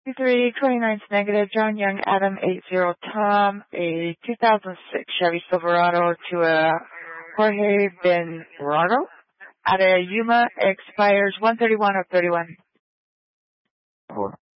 2329's negative. John Young, Adam 80 Tom, a 2006 Chevy Silverado to a Jorge Benrado at a Yuma, expires 131 of 31.